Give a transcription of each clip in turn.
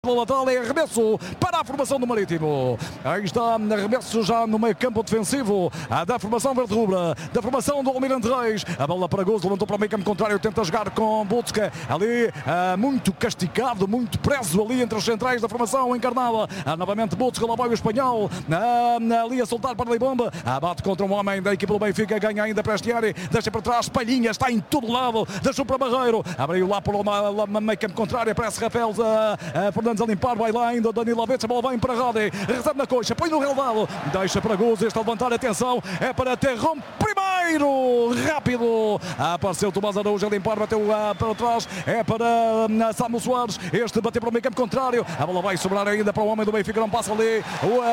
lateral é arremesso para a formação do Marítimo. Aí está arremesso já no meio campo defensivo da formação verde-rubra, da formação do Almirante Reis. A bola para Gozo, levantou para o meio campo contrário, tenta jogar com Butska ali, muito castigado, muito preso ali entre os centrais da formação encarnada. Novamente Butska, lá vai o espanhol, ali a soltar para Libomba, bate contra um homem da equipa do Benfica, ganha ainda para Estieri, deixa para trás, Palhinha está em todo lado, deixou para Barreiro, abriu lá para o meio campo contrário, parece Rafael Fernandes a limpar, vai lá ainda o Danilovic, a bola vai para Rodi, recebe na coxa, põe no relvado, deixa para Gozo, este a levantar, atenção, é para Terron, primeiro, rápido, apareceu Tomás Araújo a limpar, bateu para trás, é para Samuel Soares, este bateu para o meio campo contrário, a bola vai sobrar ainda para o homem do Benfica, não passa ali,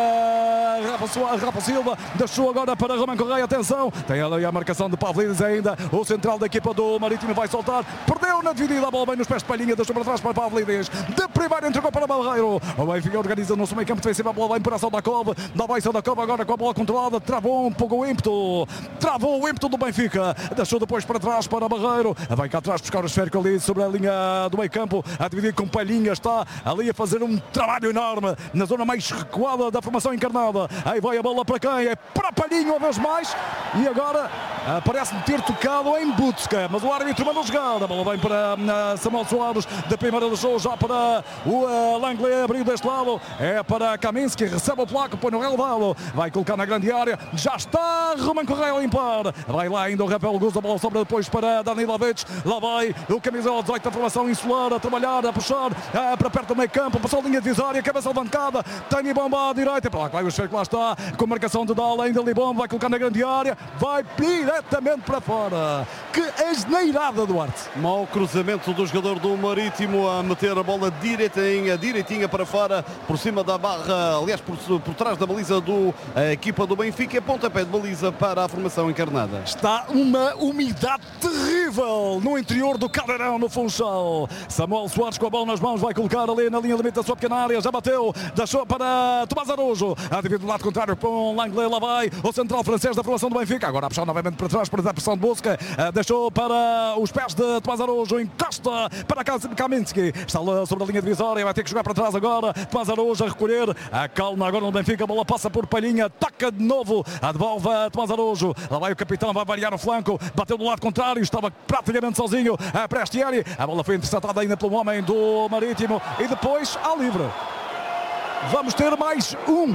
Rafa Silva, deixou agora para Roman Correia, atenção, tem ali a marcação de Pavlidis ainda, o central da equipa do Marítimo vai soltar, perdeu na dividida, a bola vem nos pés de Palhinha, deixou para trás para Pavlidis, de primeiro entregou para Barreiro, o Benfica organiza no seu meio campo defensivo, a bola vai para a Sadakov, vai Sadakov agora com a bola controlada, travou um pouco o ímpeto do Benfica, deixou depois para trás para Barreiro, vai cá atrás buscar o esférico ali sobre a linha do meio campo, a dividir com Palhinha, está ali a fazer um trabalho enorme na zona mais recuada da formação encarnada, aí vai a bola para quem? É para Palhinha uma vez mais, e agora parece-me ter tocado em Butska, mas o árbitro mandou jogar, a bola vem para Samuel Soares, da primeira deixou já para o Langley, abriu deste lado, é para Kaminski, recebe o placo, põe no relevado, vai colocar na grande área, já está Roman Correia a limpar, vai lá ainda o Rafael Gozo, a bola sobra depois para Danilovic, lá vai o camisola 18 da formação insular, a trabalhar, a puxar, para perto do meio campo, passou a linha divisória, cabeça levantada, tem Libomba à direita, para lá que vai o esférico, lá está, com a marcação de Dala, ainda Libomba, vai colocar na grande área, vai diretamente para fora, que asneirada, Duarte. Mau cruzamento do jogador do Marítimo a meter a bola direitinha para fora, por cima da barra, aliás, por trás da baliza do equipa do Benfica, pontapé de baliza para a formação encarnada. Está uma umidade terrível no interior do Caldeirão, no Funchal. Samuel Soares com a bola nas mãos, vai colocar ali na linha limite da sua pequena área, já bateu, deixou para Tomás Araújo, a dividir do lado contrário para o Langley, lá vai o central francês da formação do Benfica, agora a puxar novamente para trás para dar pressão de Butska, deixou para os pés de Tomás Araújo, encosta para Kaminski, está lá sobre a linha divisória, vai ter que jogar para trás agora, Tomás Araújo a recolher, a calma agora no Benfica, a bola passa por Palhinha, toca de novo, a devolve a Tomás Araújo, lá vai o capitão, vai variar o flanco, bateu do lado contrário, estava praticamente sozinho para Estieri, a bola foi interceptada ainda pelo homem do Marítimo e depois ao livre. Vamos ter mais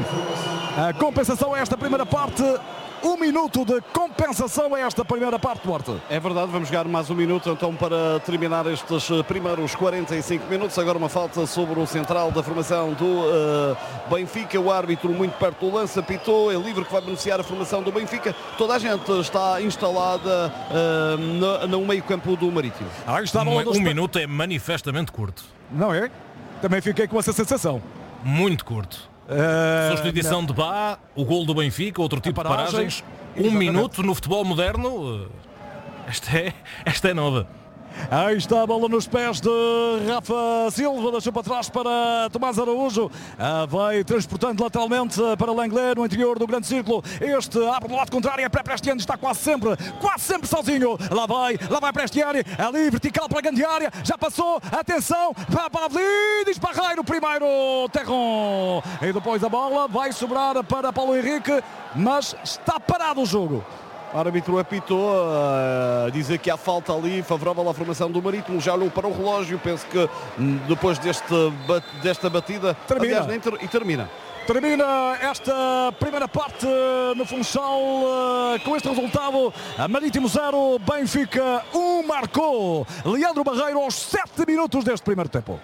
a compensação a esta primeira parte. 1 minuto de compensação a esta primeira parte, Duarte. É verdade, vamos jogar mais 1 minuto então para terminar estes primeiros 45 minutos. Agora uma falta sobre o central da formação do Benfica. O árbitro muito perto do lance apitou, é livre que vai beneficiar a formação do Benfica. Toda a gente está instalada no meio campo do Marítimo. Aí está um minuto é manifestamente curto. Não é? Também fiquei com essa sensação. Muito curto. Substituição de Bá, o gol do Benfica, outro tipo de paragens. 1 minuto no futebol moderno, esta é nova. Aí está a bola nos pés de Rafa Silva, deixou para trás para Tomás Araújo, vai transportando lateralmente para Langley no interior do grande círculo, este abre do lado contrário, é para Prestiani, está quase sempre sozinho, lá vai Prestiani, ali vertical para a grande área, já passou, atenção, para Pavlidis, Barreiro, primeiro, Terron, e depois a bola vai sobrar para Paulo Henrique, mas está parado o jogo. O árbitro apitou a dizer que há falta ali favorável à formação do Marítimo, já olhou para o relógio, penso que depois desta batida termina. Aliás, termina. Termina esta primeira parte no Funchal com este resultado, Marítimo 0, Benfica 1, marcou Leandro Barreiro aos 7 minutos deste primeiro tempo.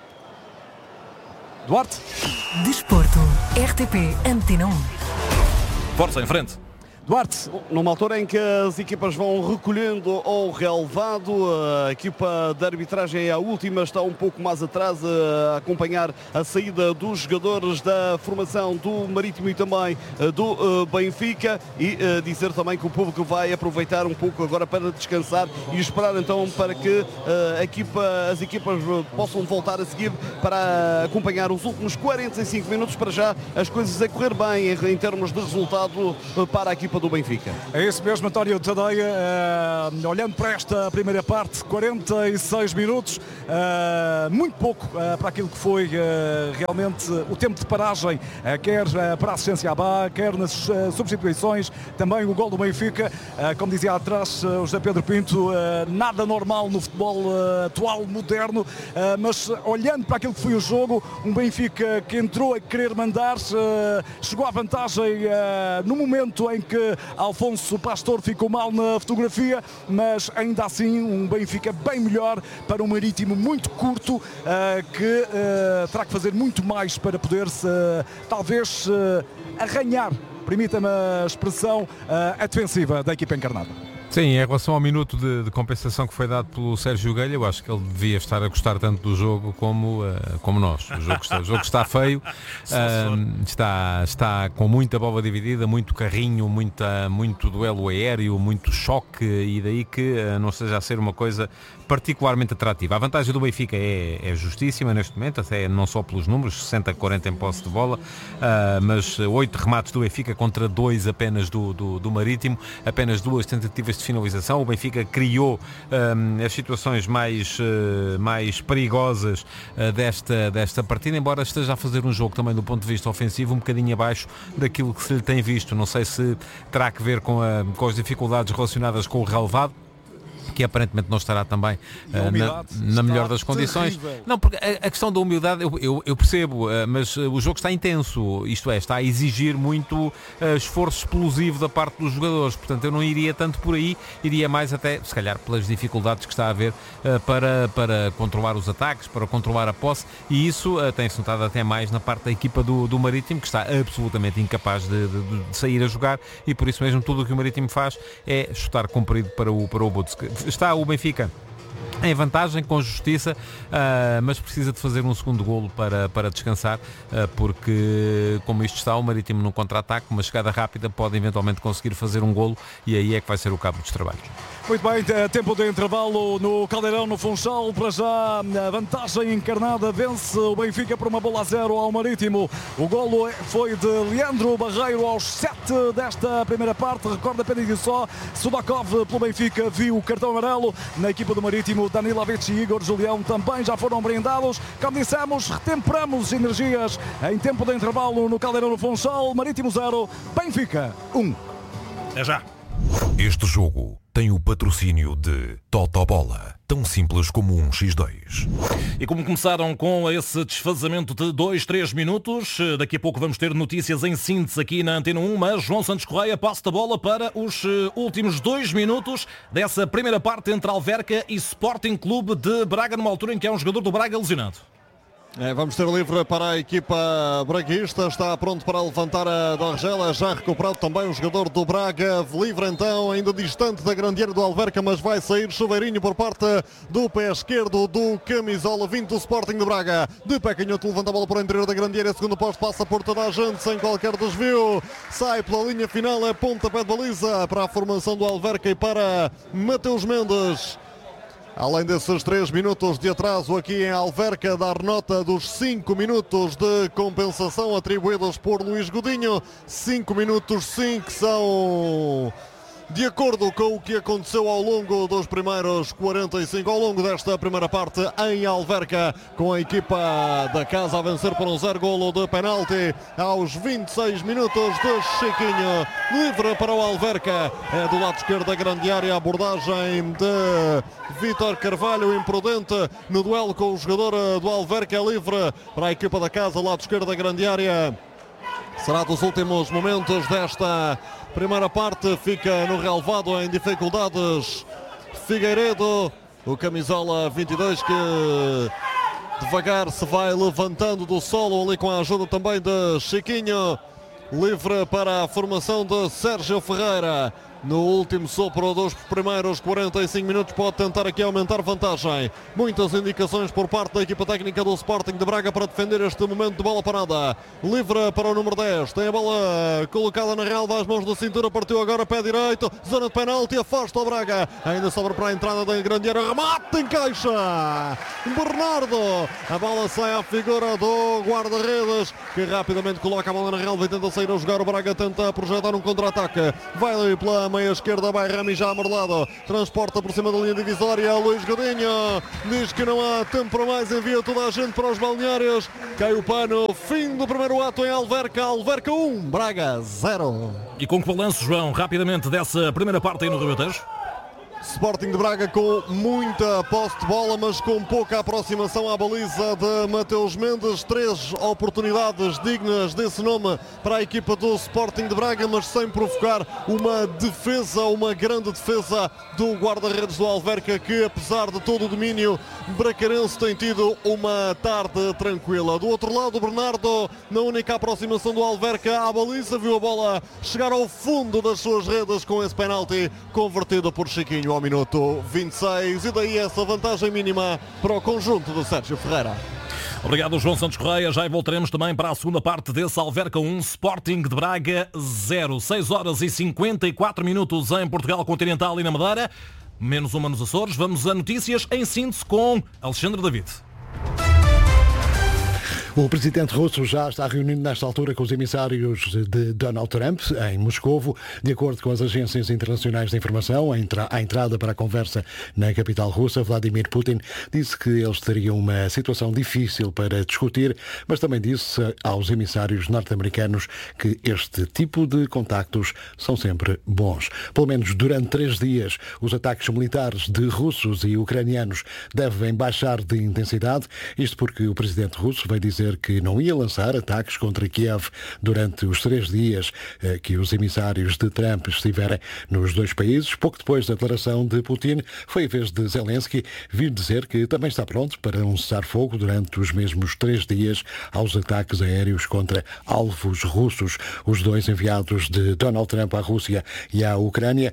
Duarte. Desporto, RTP Antena 1. Força, em frente. Duarte. Numa altura em que as equipas vão recolhendo ao relvado, a equipa de arbitragem, a última, está um pouco mais atrás a acompanhar a saída dos jogadores da formação do Marítimo e também do Benfica, e dizer também que o público vai aproveitar um pouco agora para descansar e esperar então para que as equipas possam voltar a seguir para acompanhar os últimos 45 minutos. Para já as coisas a correr bem em termos de resultado para a equipa equipa do Benfica. É isso mesmo, António Tadeia. Olhando para esta primeira parte, 46 minutos, muito pouco para aquilo que foi realmente o tempo de paragem, quer para a assistência à Bá, quer nas substituições, também o gol do Benfica. Como dizia atrás o José Pedro Pinto, nada normal no futebol atual, moderno, mas olhando para aquilo que foi o jogo, um Benfica que entrou a querer mandar, chegou à vantagem no momento em que Alfonso Pastor ficou mal na fotografia, mas ainda assim um Benfica bem melhor para um Marítimo muito curto, que terá que fazer muito mais para poder-se talvez arranhar, permita-me a expressão, a defensiva da equipa encarnada. Sim, em relação ao minuto de compensação que foi dado pelo Sérgio Guelha, eu acho que ele devia estar a gostar tanto do jogo como nós. O jogo está feio, está com muita bola dividida, muito carrinho, muito duelo aéreo, muito choque, e daí que não seja a ser uma coisa particularmente atrativa. A vantagem do Benfica é justíssima neste momento, até não só pelos números, 60-40 em posse de bola, mas 8 remates do Benfica contra 2 apenas do Marítimo, apenas 2 tentativas de finalização. O Benfica criou as situações mais perigosas desta partida, embora esteja a fazer um jogo também do ponto de vista ofensivo um bocadinho abaixo daquilo que se lhe tem visto. Não sei se terá que ver com as dificuldades relacionadas com o relevado, que aparentemente não estará também na melhor das condições. Terrível. Não, porque a questão da humildade eu percebo, mas o jogo está intenso, isto é, está a exigir muito esforço explosivo da parte dos jogadores, portanto eu não iria tanto por aí, iria mais até, se calhar, pelas dificuldades que está a haver para controlar os ataques, para controlar a posse, e isso tem-se notado até mais na parte da equipa do Marítimo, que está absolutamente incapaz de sair a jogar, e por isso mesmo tudo o que o Marítimo faz é chutar comprido para o Botsque. Está o Benfica em vantagem, com justiça, mas precisa de fazer um segundo golo para descansar, porque como isto está, o Marítimo no contra-ataque, uma chegada rápida pode eventualmente conseguir fazer um golo, e aí é que vai ser o cabo dos trabalhos. Muito bem, tempo de intervalo no Caldeirão, no Funchal. Para já, a vantagem encarnada, vence o Benfica por 1-0 ao Marítimo. O golo foi de Leandro Barreiro aos 7 desta primeira parte. Recorda apenas só, Sudakov pelo Benfica viu o cartão amarelo. Na equipa do Marítimo, Danilovic e Igor Julião também já foram brindados. Como dissemos, retemperamos energias em tempo de intervalo no Caldeirão, no Funchal. Marítimo 0, Benfica 1. É já. Este jogo tem o patrocínio de Totobola, tão simples como um X2. E como começaram com esse desfazamento de 2-3 minutos, daqui a pouco vamos ter notícias em síntese aqui na Antena 1, mas João Santos Correia passa a bola para os últimos 2 minutos dessa primeira parte entre Alverca e Sporting Clube de Braga, numa altura em que há um jogador do Braga lesionado. Vamos ter livre para a equipa braguista, está pronto para levantar a Dargela, já recuperado também o jogador do Braga, livre então, ainda distante da grande área do Alverca, mas vai sair chuveirinho por parte do pé esquerdo do camisola 20 do Sporting de Braga, de pé canhoto, levanta a bola para o interior da grande área, segundo posto, passa por toda a gente, sem qualquer desvio, sai pela linha final, é pontapé de baliza para a formação do Alverca e para Mateus Mendes. Além desses 3 minutos de atraso aqui em Alverca, dar nota dos 5 minutos de compensação atribuídos por Luís Godinho. 5 minutos, 5 são de acordo com o que aconteceu ao longo dos primeiros 45, ao longo desta primeira parte em Alverca, com a equipa da casa a vencer por 0 golo de penalti aos 26 minutos de Chiquinho, livre para o Alverca, é do lado esquerdo da grande área, a abordagem de Vítor Carvalho, imprudente no duelo com o jogador do Alverca, é livre para a equipa da casa, lado esquerdo da grande área. Será dos últimos momentos desta primeira parte, fica no relevado em dificuldades Figueiredo, o camisola 22 que devagar se vai levantando do solo ali com a ajuda também de Chiquinho, livre para a formação de Sérgio Ferreira. no último sopro dos primeiros 45 minutos pode tentar aqui aumentar vantagem. Muitas indicações por parte da equipa técnica do Sporting de Braga para defender este momento de bola parada. Livre para o número 10, tem a bola colocada na relva às mãos da cintura, partiu agora pé direito, zona de penalti, afasta o Braga, ainda sobra para a entrada da grande área, remate em caixa, Bernardo, a bola sai à figura do guarda-redes, que rapidamente coloca a bola na relva e tenta sair a jogar. O Braga tenta projetar um contra-ataque, vai ali pela meia esquerda, vai Rami já amarelado, transporta por cima da linha divisória, Luís Godinho diz que não há tempo para mais, envia toda a gente para os balneários, cai o pano, fim do primeiro ato em Alverca, Alverca 1, Braga 0. E com que balanço, João, rapidamente dessa primeira parte aí no Rio Tejo? Sporting de Braga com muita posse de bola, mas com pouca aproximação à baliza de Mateus Mendes. 3 oportunidades dignas desse nome para a equipa do Sporting de Braga, mas sem provocar uma defesa, uma grande defesa do guarda-redes do Alverca, que apesar de todo o domínio bracarense tem tido uma tarde tranquila. Do outro lado, o Bernardo, na única aproximação do Alverca à baliza, viu a bola chegar ao fundo das suas redes com esse penalti convertido por Chiquinho ao minuto 26, e daí essa vantagem mínima para o conjunto do Sérgio Ferreira. Obrigado, João Santos Correia. Já voltaremos também para a segunda parte desse Alverca 1, Sporting de Braga 0. 6 horas e 54 minutos em Portugal Continental e na Madeira. Menos uma nos Açores. Vamos a notícias em síntese com Alexandre David. O presidente russo já está reunido nesta altura com os emissários de Donald Trump em Moscovo. De acordo com as agências internacionais de informação, à entrada para a conversa na capital russa, Vladimir Putin disse que eles teriam uma situação difícil para discutir, mas também disse aos emissários norte-americanos que este tipo de contactos são sempre bons. Pelo menos durante 3 dias, os ataques militares de russos e ucranianos devem baixar de intensidade, isto porque o presidente russo vai dizer que não ia lançar ataques contra Kiev durante os 3 dias que os emissários de Trump estiverem nos 2 países. Pouco depois da declaração de Putin, foi a vez de Zelensky vir dizer que também está pronto para um cessar-fogo durante os mesmos 3 dias aos ataques aéreos contra alvos russos. Os 2 enviados de Donald Trump à Rússia e à Ucrânia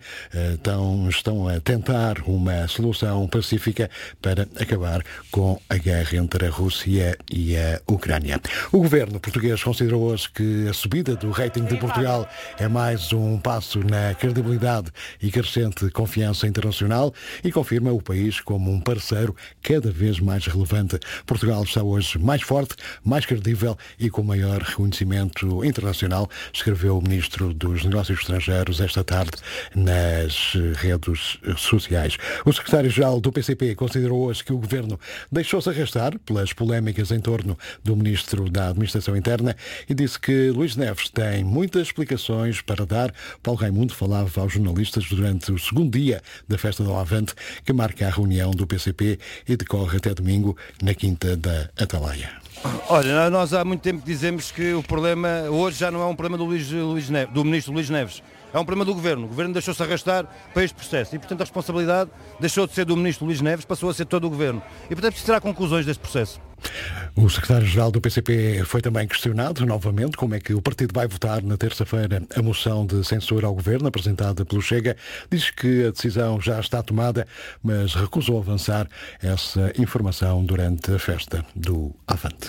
estão a tentar uma solução pacífica para acabar com a guerra entre a Rússia e a Ucrânia. O governo português considerou hoje que a subida do rating de Portugal é mais um passo na credibilidade e crescente confiança internacional e confirma o país como um parceiro cada vez mais relevante. Portugal está hoje mais forte, mais credível e com maior reconhecimento internacional, escreveu o Ministro dos Negócios Estrangeiros esta tarde nas redes sociais. O secretário-geral do PCP considerou hoje que o governo deixou-se arrastar pelas polémicas em torno do Ministro da Administração Interna e disse que Luís Neves tem muitas explicações para dar. Paulo Raimundo falava aos jornalistas durante o segundo dia da Festa do Avante, que marca a reunião do PCP e decorre até domingo na Quinta da Atalaia. Olha, nós há muito tempo dizemos que o problema hoje já não é um problema do Ministro Luís Neves. É um problema do Governo. O Governo deixou-se arrastar para este processo e, portanto, a responsabilidade deixou de ser do Ministro Luís Neves, passou a ser todo o Governo. E, portanto, preciso tirar conclusões deste processo. O secretário-geral do PCP foi também questionado novamente como é que o partido vai votar na terça-feira a moção de censura ao Governo apresentada pelo Chega. Diz que a decisão já está tomada, mas recusou avançar essa informação durante a festa do Avante.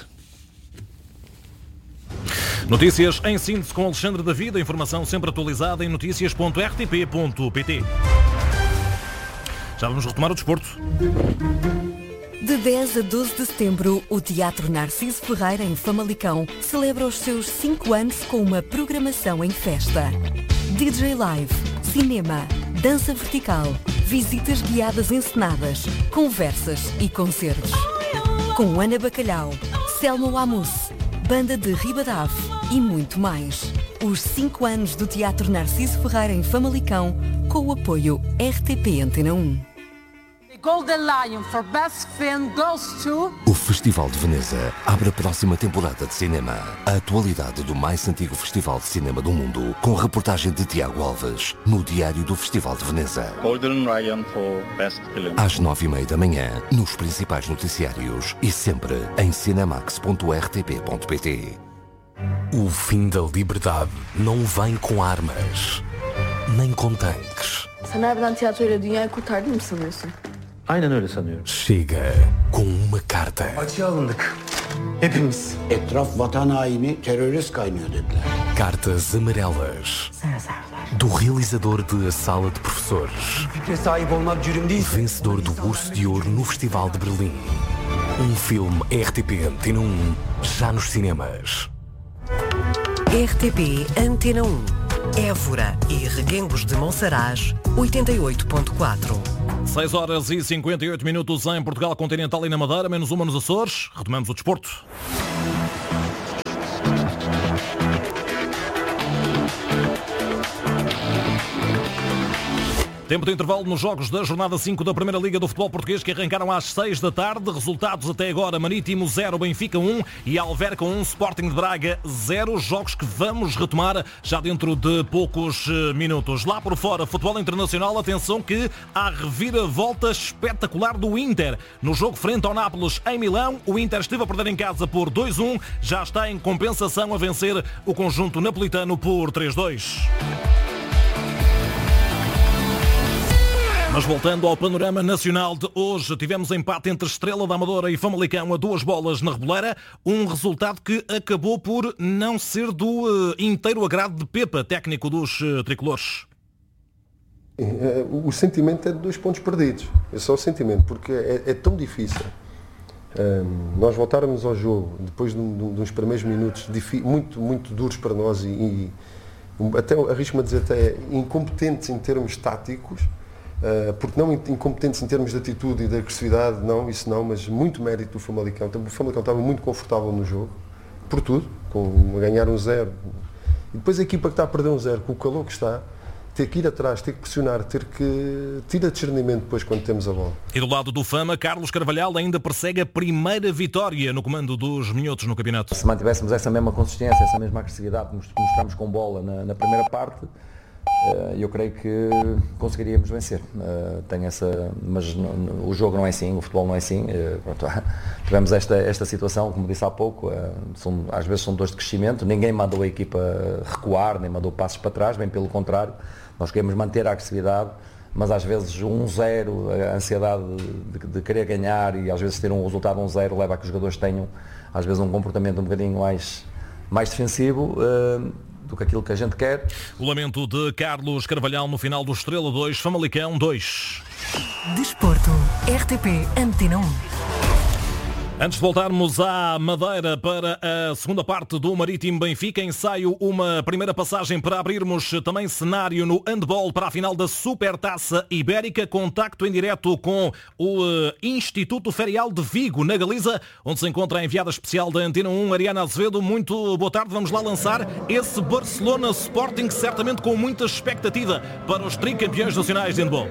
Notícias em síntese com Alexandre David, a informação sempre atualizada em noticias.rtp.pt. Já vamos retomar o desporto. De 10 a 12 de setembro, o Teatro Narciso Ferreira, em Famalicão, celebra os seus 5 anos com uma programação em festa. DJ Live, cinema, dança vertical, visitas guiadas encenadas, conversas e concertos. Com Ana Bacalhau, Selma Wamus, Banda de Ribadave e muito mais. Os 5 anos do Teatro Narciso Ferreira em Famalicão, com o apoio RTP Antena 1. Golden Lion for Best Film goes to... O Festival de Veneza abre a próxima temporada de cinema. A atualidade do mais antigo festival de cinema do mundo, com reportagem de Tiago Alves, no Diário do Festival de Veneza. Golden Lion for Best Film. Às 9h30 da manhã, nos principais noticiários e sempre em cinemax.rtp.pt. O fim da liberdade não vem com armas. nem com tanques. Sen harbiden tiyatroyla dünyayı kurtardın mı sanıyorsun? Aynen öyle sanıyorum. Chega com uma carta. Açığa alındık. Hepimiz. Etraf vatan haini, terörist kaynıyor dediler. Cartas amarelas. Do realizador de A Sala de Professores. Fikre sahip olmak cürüm değil. Vencedor do Urso de Ouro no Festival de Berlim. Filme RTP Antena 1, já nos cinemas. RTP Antena 1. Évora e Reguengos de Monsaraz, 88.4. 6h58 em Portugal Continental e na Madeira, -1 nos Açores. Retomamos o desporto. Tempo de intervalo nos jogos da jornada 5 da Primeira Liga do Futebol Português, que arrancaram às 6 da tarde. Resultados até agora: Marítimo 0, Benfica 1 e Alverca 1, Sporting de Braga 0. Jogos que vamos retomar já dentro de poucos minutos. Lá por fora, futebol internacional, atenção que há reviravolta espetacular do Inter. No jogo frente ao Nápoles em Milão, o Inter esteve a perder em casa por 2-1, já está em compensação a vencer o conjunto napolitano por 3-2. Mas voltando ao panorama nacional de hoje, tivemos empate entre Estrela da Amadora e Famalicão a 2 bolas na Reboleira, um resultado que acabou por não ser do inteiro agrado de Pepa, técnico dos tricolores. O sentimento é de 2 pontos perdidos, é só o sentimento, porque é tão difícil nós voltarmos ao jogo depois de uns primeiros minutos muito duros para nós e até arrisco-me a dizer até incompetentes em termos táticos. Porque não incompetentes em termos de atitude e de agressividade, não, isso não, mas muito mérito do Famalicão. O Famalicão estava muito confortável no jogo, por tudo, a ganhar 1-0. E depois a equipa que está a perder 1-0, com o calor que está, ter que ir atrás, ter que pressionar, ter que tirar discernimento depois quando temos a bola. E do lado do Fama, Carlos Carvalhal ainda persegue a primeira vitória no comando dos minhotos no campeonato. Se mantivéssemos essa mesma consistência, essa mesma agressividade que mostramos com bola na primeira parte, eu creio que conseguiríamos vencer. Mas o jogo não é assim, o futebol não é assim. Tivemos esta situação, como disse há pouco, às vezes são dores de crescimento, ninguém mandou a equipa recuar, nem mandou passos para trás, bem pelo contrário, nós queremos manter a agressividade, mas às vezes 1-0, a ansiedade de querer ganhar e às vezes ter um resultado 1-0 leva a que os jogadores tenham às vezes um comportamento um bocadinho mais defensivo do que aquilo que a gente quer. O lamento de Carlos Carvalhal no final do Estrela 2, Famalicão 2. Desporto, RTP Antena 1. Antes de voltarmos à Madeira para a segunda parte do Marítimo Benfica, ensaio uma primeira passagem para abrirmos também cenário no handball para a final da Supertaça Ibérica. Contacto em direto com o Instituto Ferial de Vigo, na Galiza, onde se encontra a enviada especial da Antena 1, Ariana Azevedo. Muito boa tarde, vamos lá lançar esse Barcelona Sporting, certamente com muita expectativa para os tricampeões nacionais de handball.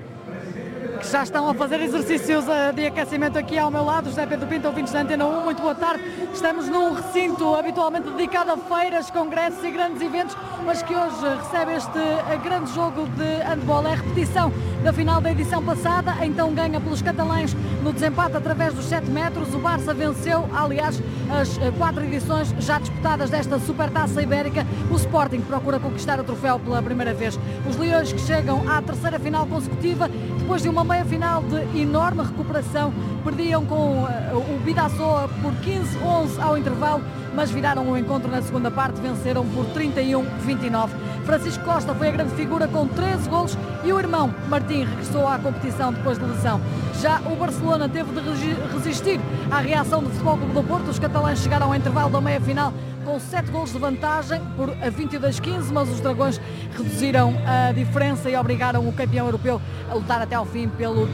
Que já estão a fazer exercícios de aquecimento aqui ao meu lado. José Pedro Pinto, ouvintes da Antena 1, muito boa tarde. Estamos num recinto habitualmente dedicado a feiras, congressos e grandes eventos, mas que hoje recebe este grande jogo de handball. É a repetição da final da edição passada, então ganha pelos catalães no desempate através dos 7 metros. O Barça venceu, aliás, as 4 edições já disputadas desta Supertaça Ibérica. O Sporting procura conquistar o troféu pela primeira vez. Os Leões que chegam à terceira final consecutiva, depois de uma meia-final de enorme recuperação, perdiam com o Bidasoa por 15-11 ao intervalo, mas viraram o encontro na segunda parte, venceram por 31-29. Francisco Costa foi a grande figura com 13 golos e o irmão Martim regressou à competição depois de lesão. Já o Barcelona teve de resistir à reação do Futebol Clube do Porto. Os catalães chegaram ao intervalo da meia-final com 7 golos de vantagem por 22-15, mas os dragões reduziram a diferença e obrigaram o campeão europeu a lutar até ao fim pelo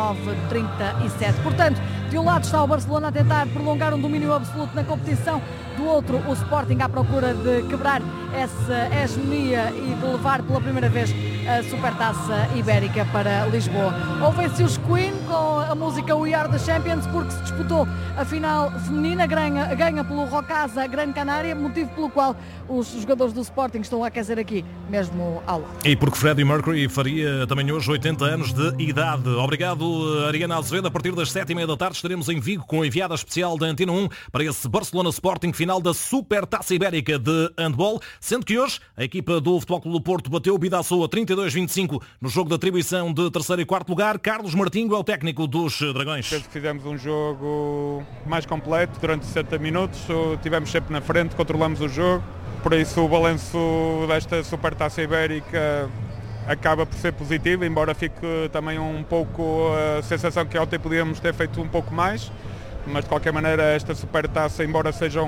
39-37. Portanto, de um lado está o Barcelona a tentar prolongar um domínio absoluto na competição, do outro o Sporting à procura de quebrar essa hegemonia e de levar pela primeira vez a Supertaça Ibérica para Lisboa. Ouvem-se os Queen com a música We Are the Champions, porque se disputou a final feminina, ganha pelo Rocasa Gran Canária, motivo pelo qual os jogadores do Sporting estão a aquecer aqui, mesmo ao lado. E porque Freddie Mercury faria também hoje 80 anos de idade. Obrigado, Ariana Azevedo. A partir das 7h30 da tarde estaremos em Vigo com a enviada especial da Antena 1 para esse Barcelona Sporting, final da Supertaça Ibérica de handball, sendo que hoje a equipa do Futebol Clube do Porto bateu o Bidasoa 32-25 no jogo de atribuição de terceiro e quarto lugar. Carlos Martinho é o técnico dos Dragões. Penso que fizemos um jogo mais completo durante 60 minutos, tivemos sempre na frente, controlamos o jogo, por isso o balanço desta Supertaça Ibérica acaba por ser positivo, embora fique também um pouco a sensação que ontem podíamos ter feito um pouco mais, mas de qualquer maneira esta Supertaça, embora seja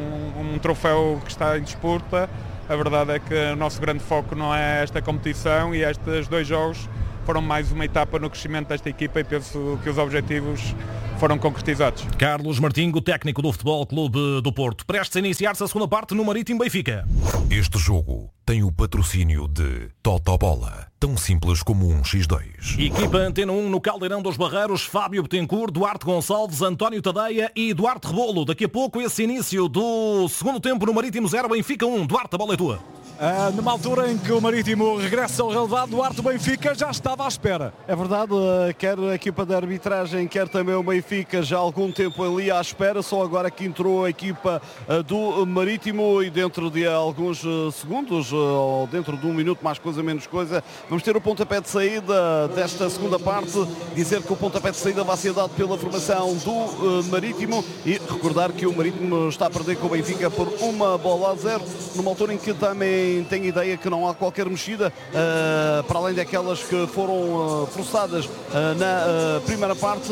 um troféu que está em disputa, a verdade é que o nosso grande foco não é esta competição, e estes 2 jogos foram mais uma etapa no crescimento desta equipa, e penso que os objetivos foram concretizados. Carlos Martinho, técnico do Futebol Clube do Porto. Prestes a iniciar-se a segunda parte no Marítimo Benfica. Este jogo tem o patrocínio de Totobola, tão simples como um X2. Equipa Antena 1 no Caldeirão dos Barreiros, Fábio Betancourt, Duarte Gonçalves, António Tadeia e Duarte Rebolo. Daqui a pouco esse início do segundo tempo no Marítimo 0, Benfica 1. Duarte, a bola é tua. Numa altura em que o Marítimo regressa ao relevado, Duarte, Benfica já estava à espera. É verdade, quer a equipa de arbitragem, quer também o Benfica já há algum tempo ali à espera, só agora que entrou a equipa do Marítimo, e dentro de alguns segundos, ou dentro de 1 minuto, mais coisa, menos coisa, vamos ter o pontapé de saída desta segunda parte. Dizer que o pontapé de saída vai ser dado pela formação do Marítimo, e recordar que o Marítimo está a perder com o Benfica por 1-0, numa altura em que também tem ideia que não há qualquer mexida, para além daquelas que foram forçadas na primeira parte.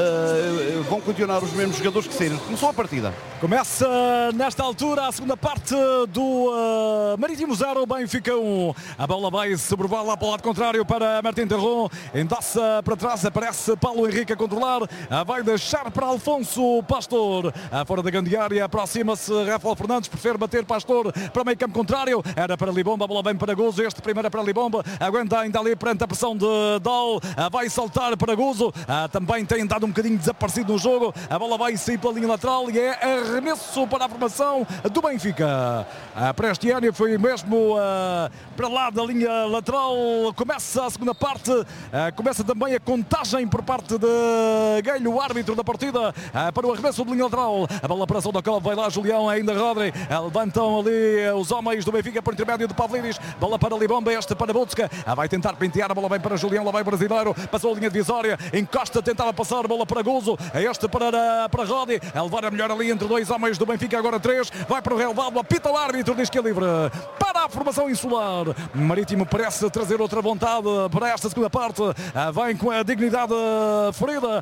Vão continuar os mesmos jogadores que saíram. Começou a partida. Começa nesta altura a segunda parte do Marítimo 0, Benfica 1. A bola vai sobrevoar lá para o lado contrário para Martim Terron. Endossa para trás, aparece Paulo Henrique a controlar. Vai deixar para Alfonso Pastor. Fora da grande área, aproxima-se Rafael Fernandes, prefere bater Pastor para o meio campo contrário. Era para Libomba, a bola vem para Guzo. Este primeiro é para Libomba. Aguenta ainda ali perante a pressão de Dal. Vai saltar para Guzo. Também tem andado um bocadinho desaparecido no jogo. A bola vai sair pela linha lateral e é arremesso para a formação do Benfica. Para este ano foi mesmo para lá da linha lateral. Começa a segunda parte. Começa também a contagem por parte de Guelho, o árbitro da partida, para o arremesso de linha lateral. A bola para Sondakov, vai lá Julião, ainda Rodri. Levantam ali os homens do Benfica por intermédio de Pavlidis. Bola para Libomba, este para Butska. Vai tentar pentear, a bola vem para Julião, lá vai brasileiro. Passou a linha divisória, encosta, tentava passar, bola para Guzo. Este para Rodi. A levar a melhor ali entre 2 homens do Benfica, agora 3. Vai para o relevado, apita o árbitro, diz que é livre para a formação insular. Marítimo parece trazer outra vontade para esta segunda parte. Vem com a dignidade ferida.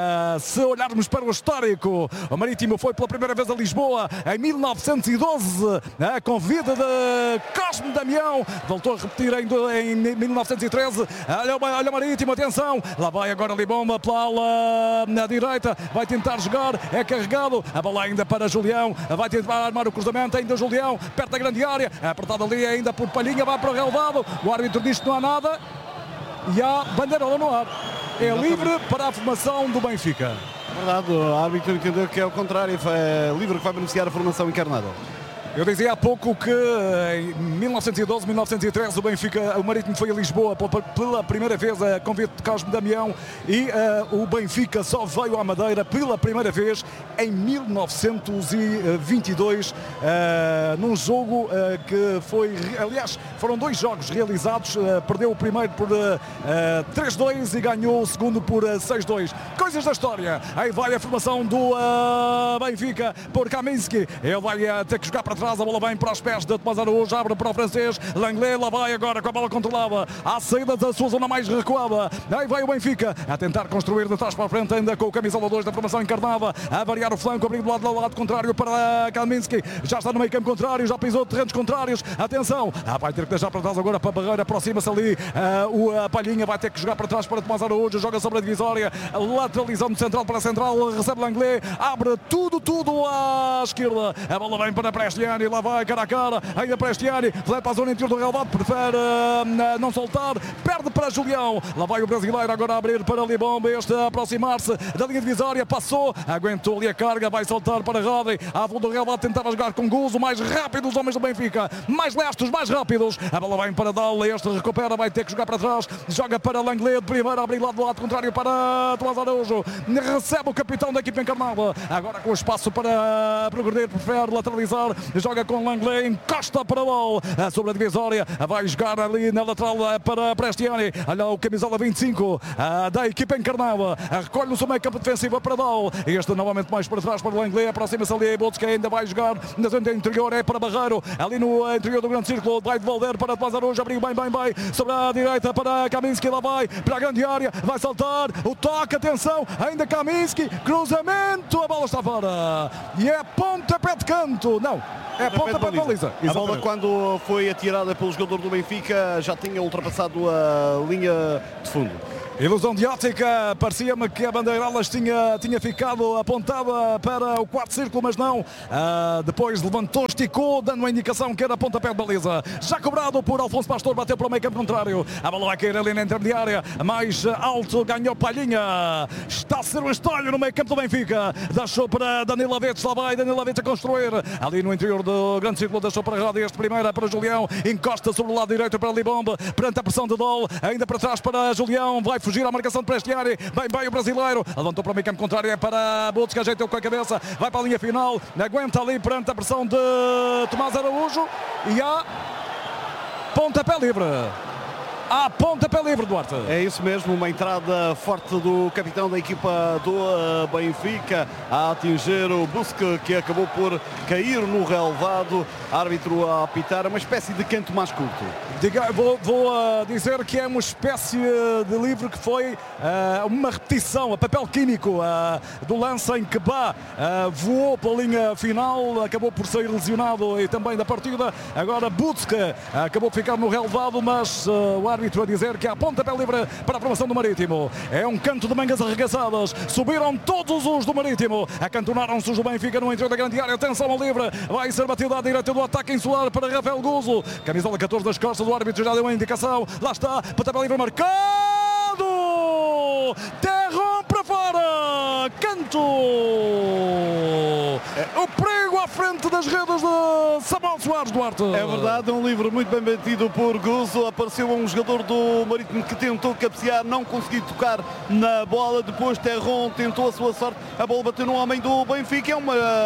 Se olharmos para o histórico, o Marítimo foi pela primeira vez a Lisboa em 1912, a convite de Cosme Damião. Voltou a repetir em 1913. Olha o Marítimo, atenção. Lá vai agora Libomba pela ala na direita. Vai tentar jogar, é carregado. A bola ainda para Julião. Vai tentar armar o cruzamento, ainda Julião, perto da grande área. Apertado ali ainda por Palhinha, vai para o relevado. O árbitro diz que não há nada. E há bandeirola no ar. É livre para a formação do Benfica. Verdade, o árbitro entendeu que é o contrário. É livre que vai beneficiar a formação encarnada. Eu dizia há pouco que em 1912, 1913 o Marítimo foi a Lisboa pela primeira vez a convite de Cosme Damião, e o Benfica só veio à Madeira pela primeira vez em 1922, num jogo que foi, aliás, foram 2 jogos realizados. Perdeu o primeiro por 3-2 e ganhou o segundo por 6-2. Coisas da história. Aí vai a formação do Benfica por Kaminski. Ele vai ter que jogar para trás. A bola vem para os pés de Tomás Araújo, abre para o francês Langlais, lá vai agora com a bola controlada à saída da sua zona mais recuada. Aí vai o Benfica a tentar construir de trás para a frente, ainda com o camisola 2 da formação encarnada, a variar o flanco, abrindo do lado contrário para Kaminski. Já está no meio campo contrário, já pisou terrenos contrários. Atenção, vai ter que deixar para trás agora para a barreira, aproxima-se ali o Palhinha, vai ter que jogar para trás para Tomás Araújo, joga sobre a divisória, lateralizando central para central, recebe Langlais, abre tudo à esquerda. A bola vem para Prestes. Prestiani, lá vai, cara a cara, ainda Prestiani, vai para a zona interior do relvado, prefere não soltar, perde para Julião, lá vai o brasileiro agora a abrir para Libomba, este a aproximar-se da linha divisória, passou, aguentou ali a carga, vai soltar para Rodri, à volta do relvado, tentava jogar com Guzo, mais rápido os homens do Benfica, mais lestos, mais rápidos, a bola vai para Dal, este recupera, vai ter que jogar para trás, joga para Langley, de primeira, abrir lá do lado contrário para Tomás Araújo, recebe o capitão da equipa encarnada, agora com espaço para progredir, prefere lateralizar, joga com Langley, encosta para a bola, sobre a divisória, vai jogar ali na lateral para Prestiani, olha o camisola 25 da equipa encarnada, recolhe no seu meio campo defensivo para Dal, este novamente mais para trás para Langley, aproxima-se ali, Botzke ainda vai jogar na zona interior, é para Barreiro, ali no interior do grande círculo, vai devolver para Tomás Araújo, abriu bem, sobre a direita para Kaminski, lá vai, para a grande área, vai saltar, o toque, atenção, ainda Kaminski, cruzamento, a bola está fora, e é pontapé de canto, não, é pontapé de baliza. A bola, quando foi atirada pelo jogador do Benfica, já tinha ultrapassado a linha de fundo. Ilusão de ótica, parecia-me que a bandeirolas tinha ficado apontada para o quarto círculo, mas não. Depois levantou, esticou, dando a indicação que era pontapé de baliza. Já cobrado por Alfonso Pastor, bateu para o meio campo contrário. A bola vai cair ali na intermediária, mais alto, ganhou Palhinha. Está a ser um estalho no meio campo do Benfica. Deixou para Danilo Avetes, lá vai Danilo Avetes a construir. Ali no interior do grande círculo, deixou para Rádio, este primeira para Julião. Encosta sobre o lado direito para Libomba, perante a pressão de Dol, ainda para trás para Julião, vai fugir à marcação de Prestiani, bem o brasileiro, levantou para o meio campo contrário, é para Botzke, ajeitou com a cabeça, vai para a linha final, aguenta ali perante a pressão de Tomás Araújo e há pontapé livre. À pontapé livre, Duarte. É isso mesmo, uma entrada forte do capitão da equipa do Benfica a atingir o Busque, que acabou por cair no relvado. Árbitro a apitar, uma espécie de canto mais curto. Vou dizer que é uma espécie de livre que foi uma repetição, a papel químico do lance em que Bá voou pela linha final, acabou por sair lesionado e também da partida. Agora Busque acabou por ficar no relvado, mas o árbitro a dizer que há pontapé livre para a formação do Marítimo. É um canto de mangas arregaçadas. Subiram todos os do Marítimo. Acantonaram-se os do Benfica no interior da grande área. Atenção ao livre. Vai ser batido à direita do ataque insular para Rafael Guzo. Camisola 14 das costas. O árbitro já deu uma indicação. Lá está. Pontapé livre marcado. Terron para fora. Canto. O perigo à frente das redes de Samuel Soares, Duarte. É verdade, um livre muito bem batido por Guzo. Apareceu um jogador do Marítimo que tentou cabecear, não conseguiu tocar na bola. Depois Terron tentou a sua sorte. A bola bateu no homem do Benfica.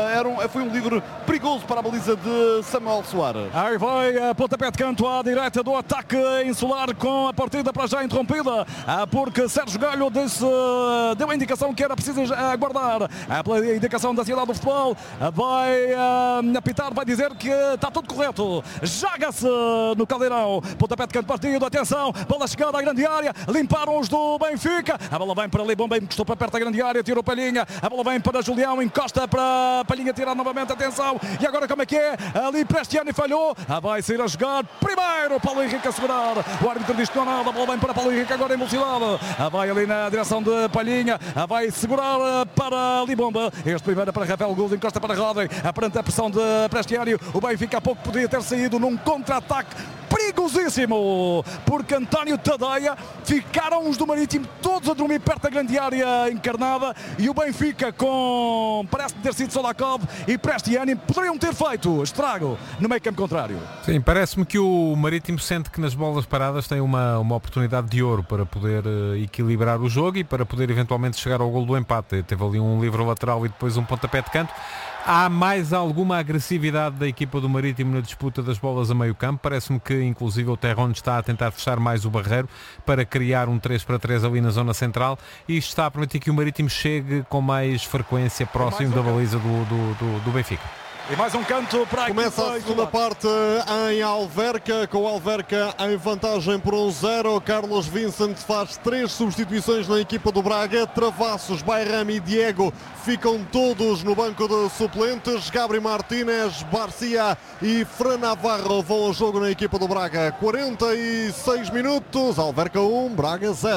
Foi um livre perigoso para a baliza de Samuel Soares. Aí vai a pontapé de canto à direita do ataque insular, com a partida para já interrompida, porque Sérgio Galho deu a indicação que era preciso aguardar. A indicação da cidade do futebol vai apitar, vai dizer que está tudo correto. Joga-se no Caldeirão. Pontapé de canto partido, atenção, bola chegada à grande área, limparam os do Benfica. A bola vem para Libomba, encostou para perto da grande área, tirou Palhinha. A bola vem para Julião, encosta para Palhinha, tirar novamente, atenção. E agora como é que é? Ali Prestiani falhou, vai sair a jogar primeiro Paulo Henrique a segurar. O árbitro diz que não há nada, a bola vem para Paulo Henrique agora em velocidade. Vai ali na direção de Palhinha, vai segurar para Libomba. Este primeiro para Rafael Guzo, encosta para Rodri, perante a pressão de Prestiani. O Benfica há pouco podia ter saído num contra-ataque perigosíssimo, porque António Tadeia, ficaram os do Marítimo todos a dormir perto da grande área encarnada, e o Benfica, parece ter sido Solakov e Prestiani, poderiam ter feito estrago no meio campo contrário. Sim, parece-me que o Marítimo sente que nas bolas paradas tem uma oportunidade de ouro para poder equilibrar o jogo e para poder eventualmente chegar ao golo do empate. Teve ali um livre lateral e depois um pontapé de canto. Há mais alguma agressividade da equipa do Marítimo na disputa das bolas a meio campo. Parece-me que inclusive o Terron está a tentar fechar mais o Barreiro para criar um 3-3 ali na zona central, e isto está a permitir que o Marítimo chegue com mais frequência próximo da baliza do Benfica. E mais um canto para a começa a segunda parte em Alverca, com o Alverca em vantagem por 1-0. Carlos Vincent faz 3 substituições na equipa do Braga. Travassos, Bayram e Diego ficam todos no banco de suplentes. Gabriel Martínez, Barcia e Fran Navarro vão ao jogo na equipa do Braga. 46 minutos, Alverca 1, Braga 0.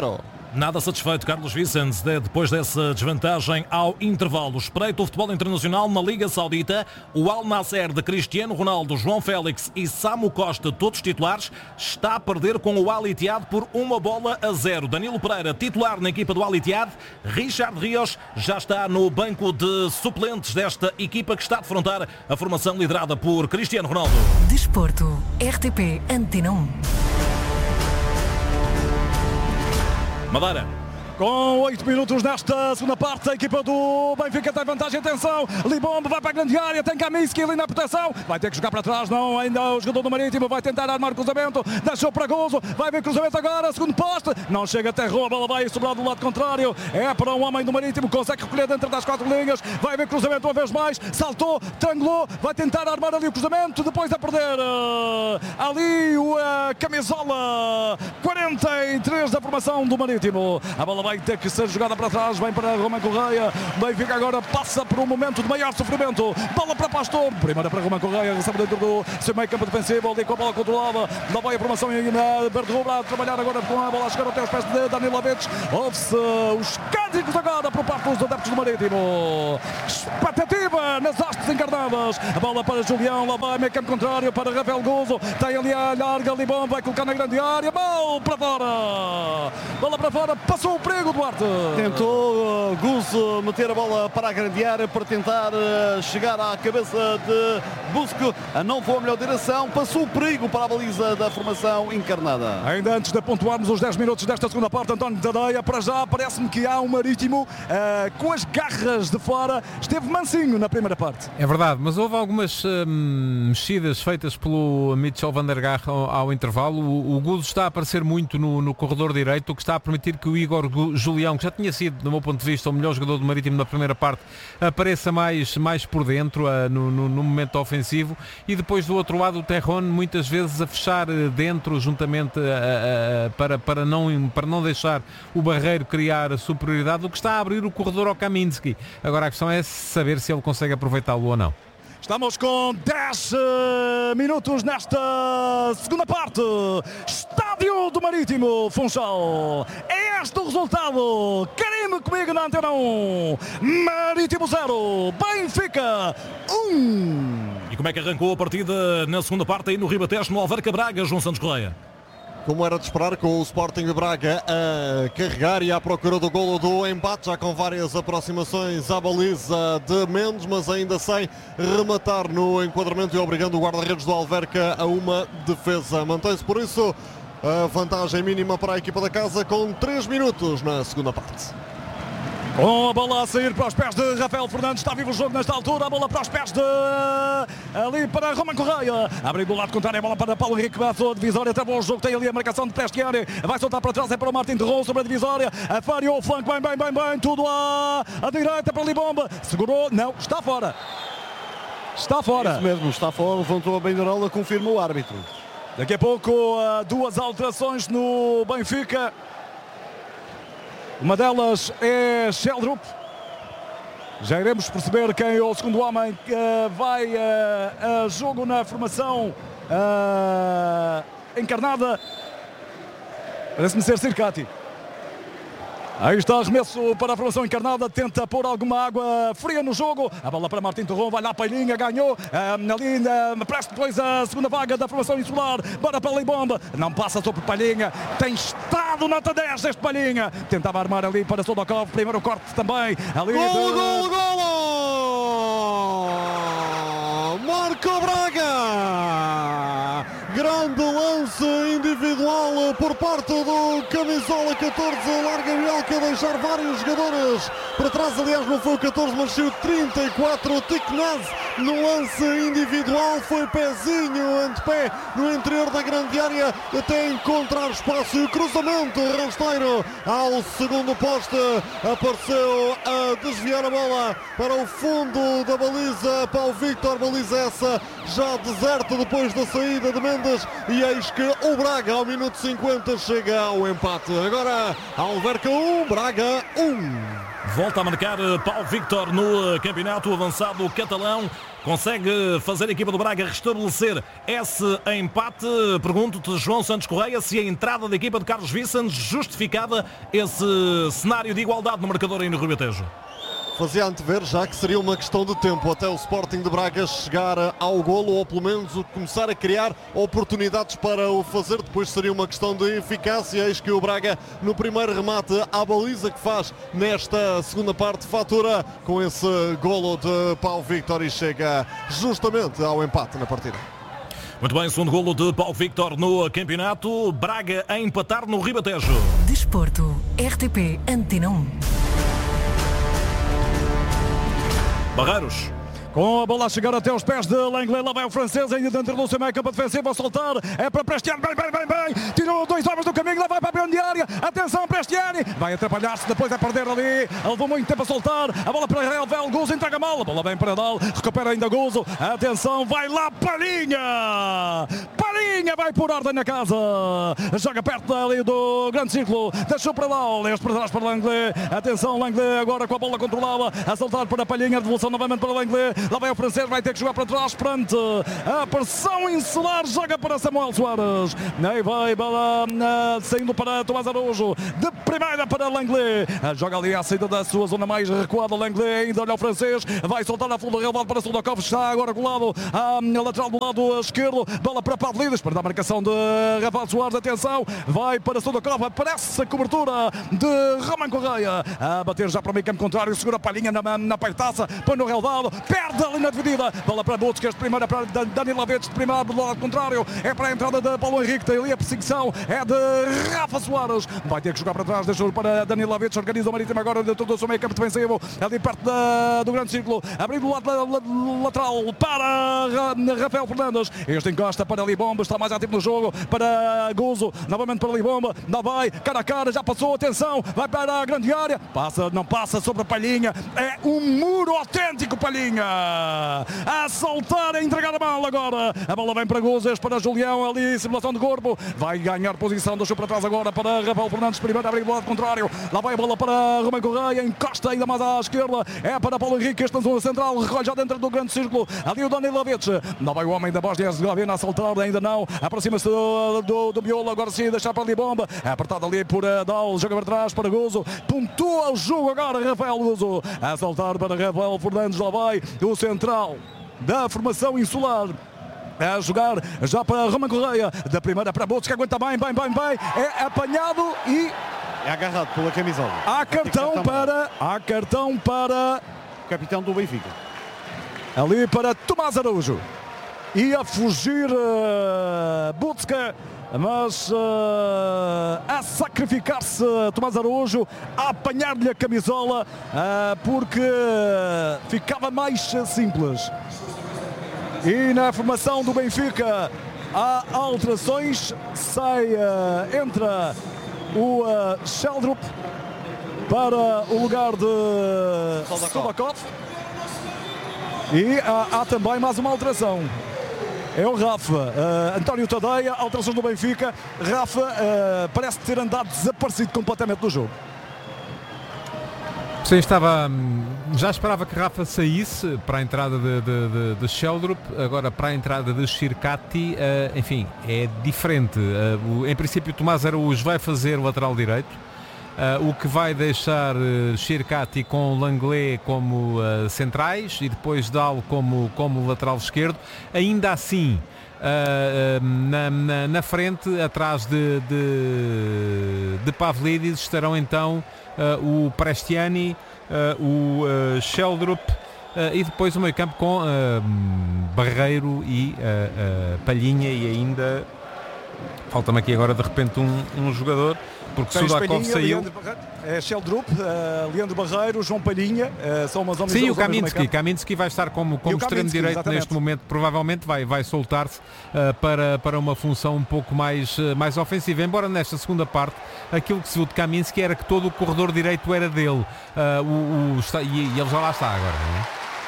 Nada satisfeito Carlos Vicente depois dessa desvantagem ao intervalo. Espreita o futebol internacional na Liga Saudita. O Al Nassr de Cristiano Ronaldo, João Félix e Samu Costa, todos titulares, está a perder com o Al Ittihad por 1-0. Danilo Pereira, titular na equipa do Al Ittihad. Richard Rios já está no banco de suplentes desta equipa que está a defrontar a formação liderada por Cristiano Ronaldo. Desporto, RTP Antena 1. Madeira. Com 8 minutos nesta segunda parte, a equipa do Benfica tem vantagem, atenção, Libombe vai para a grande área, tem Kaminski ali na proteção, vai ter que jogar para trás, não, ainda o jogador do Marítimo vai tentar armar o cruzamento, deixou para Gozo, vai ver cruzamento agora, segundo poste, não chega até rua, a bola vai sobrar do lado contrário, é para um homem do Marítimo, consegue recolher dentro das 4 linhas, vai ver cruzamento uma vez mais, saltou, triangulou, vai tentar armar ali o cruzamento, depois a perder ali o camisola 43 da formação do Marítimo, a bola vai ter que ser jogada para trás, vem para Romain Correia, Benfica agora passa por um momento de maior sofrimento, bola para Pastor, primeira para Romain Correia, recebe dentro do seu meio campo defensivo, ali com a bola controlada, lá vai a formação na Berto Rubra a trabalhar agora com a bola a chegar até os pés de Danilovic, ouve-se os cânticos agora por parte dos adeptos do Marítimo, expectativa nas hastes encarnadas, a bola para Julião, lá vai meio campo contrário para Rafael Gozo, tem ali a larga, Libon vai colocar na grande área, bola para fora, passou o perigo, Duarte. Tentou Guzo meter a bola para a grande área para tentar chegar à cabeça de Busco. Não foi a melhor direção. Passou o perigo para a baliza da formação encarnada. Ainda antes de pontuarmos os 10 minutos desta segunda parte, António Tadeia, para já parece-me que há um Marítimo com as garras de fora. Esteve mansinho na primeira parte. É verdade, mas houve algumas mexidas feitas pelo Mitchell van der Gaag ao intervalo. O Guzo está a aparecer muito no corredor direito, o que está a permitir que o Igor Julião, que já tinha sido, do meu ponto de vista, o melhor jogador do Marítimo na primeira parte, apareça mais por dentro, no momento ofensivo, e depois do outro lado o Terron muitas vezes a fechar dentro, juntamente para não deixar o Barreiro criar a superioridade, o que está a abrir o corredor ao Kaminski. Agora a questão é saber se ele consegue aproveitá-lo ou não. Estamos com 10 minutos nesta segunda parte. Estádio do Marítimo, Funchal. É este o resultado. Carime comigo na Antena 1. Marítimo 0, Benfica 1. E como é que arrancou a partida na segunda parte aí no Ribatejo, no Alverca Braga, João Santos Correia? Como era de esperar, com o Sporting de Braga a carregar e à procura do golo do empate, já com várias aproximações à baliza de Mendes, mas ainda sem rematar no enquadramento e obrigando o guarda-redes do Alverca a uma defesa. Mantém-se por isso a vantagem mínima para a equipa da casa com 3 minutos na segunda parte. Com a bola a sair para os pés de Rafael Fernandes, está vivo o jogo nesta altura, a bola para os pés de ali para Romain Correia, abrindo do lado contrário, a bola para Paulo Henrique, bateu a divisória, travou o jogo, tem ali a marcação de Prestiani, vai soltar para trás, é para o Martin Terron sobre a divisória, a Fário, o flanco, bem, tudo à direita para Libomba, segurou, não, está fora. Está fora. Isso mesmo, está fora, levantou a bandeirola, confirma o árbitro. Daqui a pouco, 2 alterações no Benfica. Uma delas é Sheldrup. Já iremos perceber quem é o segundo homem que vai a jogo na formação encarnada. Parece-me ser Circati. Aí está arremesso para a formação encarnada, tenta pôr alguma água fria no jogo, a bola para Martin Terron, vai lá para a linha, ganhou, ali parece depois a segunda vaga da formação insular, bora para a Libomba, não passa sobre Palhinha, tem estado nota 10 este Palhinha, tentava armar ali para Sodokov, primeiro corte também, ali Golo! Marco Braga! Grande lance individual por parte do camisola 14, larga Bielka a deixar vários jogadores para trás, aliás não foi o 14, mas sim o 34, o Tiknaz no lance individual, foi pezinho, antepé no interior da grande área até encontrar espaço e o cruzamento rasteiro ao segundo poste, apareceu a desviar a bola para o fundo da baliza, para o Victor, baliza essa já deserta depois da saída de Mendes, e eis que o Braga ao minuto 50 chega ao empate. Agora Alverca 1, Braga 1. Volta a marcar Paulo Victor no campeonato. Avançado catalão consegue fazer a equipa do Braga restabelecer esse empate. Pergunto-te, João Santos Correia, se a entrada da equipa de Carlos Vicens justificava esse cenário de igualdade no marcador aí no Ribatejo. Fazia antever já que seria uma questão de tempo até o Sporting de Braga chegar ao golo, ou pelo menos começar a criar oportunidades para o fazer. Depois seria uma questão de eficácia. Eis que o Braga, no primeiro remate à baliza que faz nesta segunda parte, fatura com esse golo de Paulo Victor e chega justamente ao empate na partida. Muito bem, segundo golo de Paulo Victor no campeonato. Braga a empatar no Ribatejo. Desporto, RTP Antena 1. Barreiros. Com a bola a chegar até os pés de Langley, lá vai o francês, ainda dentro do seu meio campo defensivo, a soltar, é para Prestiani, bem, tirou 2 homens do caminho, lá vai para a grande área, atenção Prestiani, vai atrapalhar-se, depois vai perder ali, levou muito tempo a soltar, a bola para Relvel, Guzo entrega mal, a bola vem para Dal, recupera ainda Guzo, atenção, vai lá Palhinha vai por ordem na casa, joga perto ali do grande círculo, deixou para Dal, este para trás para Langley, atenção Langley agora com a bola controlada, a soltar para Palhinha, devolução novamente para Langley. Lá vai o francês, vai ter que jogar para trás perante a pressão insular, joga para Samuel Soares. Aí vai bola saindo para Tomás Araújo, de primeira para Langley. Joga ali à saída da sua zona mais recuada. Langley ainda olha o francês, vai soltar a fundo do relevado para Sudakov, está agora colado à lateral do lado esquerdo. Bola para Pavlidis, para a marcação de Rafael Soares. Atenção, vai para Sudakov, aparece a cobertura de Roman Correia. A bater já para o meio campo contrário, segura a Palhinha na peitaça, põe no relevado, perde ali na dividida, bola para Busquets, primeira para Danilo Alves, de primeira do lado contrário, é para a entrada de Paulo Henrique, tem ali a perseguição, é de Rafa Soares, vai ter que jogar para trás, deixou para Danilo Alves, organiza o Marítimo agora dentro do seu meio campo defensivo, ali perto do grande círculo, abrindo o lado lateral para Rafael Fernandes, este encosta para Libomba, está mais ativo no jogo, para Guzo, novamente para Libomba, não vai, cara a cara, já passou, atenção, vai para a grande área, não passa sobre a Palhinha, é um muro autêntico Palhinha, a soltar, a entregar a bola agora, a bola vem para Gozes, para Julião, ali simulação de corpo, vai ganhar posição, deixou para trás agora para Rafael Fernandes, primeiro abrir do lado contrário, lá vai a bola para Romain Correia, encosta ainda mais à esquerda, é para Paulo Henrique, este na zona central, recolhe já dentro do grande círculo, ali o Danilo Alves, não vai o homem da Bósnia-Herzegovina a soltar, ainda não, aproxima-se do miolo, agora sim, deixar para ali bomba, apertado ali por Dal, joga para trás para Guzo, pontua o jogo agora, Rafael Guzo, a soltar para Rafael Fernandes, lá vai o central da formação insular a jogar já para Romain Correia, da primeira para Botos, que aguenta bem, é apanhado e é agarrado pela camisola. Há cartão para o capitão do Benfica, ali para Tomás Araújo, e a fugir Butska, mas a sacrificar-se Tomás Araújo, a apanhar-lhe a camisola, porque ficava mais simples. E na formação do Benfica há alterações, entra o Sheldrup para o lugar de Sudakov, e há também mais uma alteração. É o Rafa, António Tadeia, alterações do Benfica. Rafa parece ter andado desaparecido completamente do jogo. Sim, já esperava que Rafa saísse para a entrada de Sheldrup, agora para a entrada de Shirkati, enfim, é diferente. Em princípio Tomás Araújo vai fazer o lateral direito, o que vai deixar Shirkati com Langley como centrais e depois Dal como lateral esquerdo. Ainda assim, na frente, atrás de Pavlidis, estarão então o Prestiani, o Sheldrup e depois o meio campo com Barreiro e Palhinha, e ainda falta-me aqui agora de repente um jogador, porque Sudakov saiu. Sheldrup, Leandro Barreiro, João Palhinha, são umas homens. Sim, o Kaminski vai estar como extremo direito, exatamente. Neste momento, provavelmente vai soltar-se para uma função um pouco mais ofensiva, embora nesta segunda parte aquilo que se viu de Kaminski era que todo o corredor direito era dele, e ele já lá está agora, não é?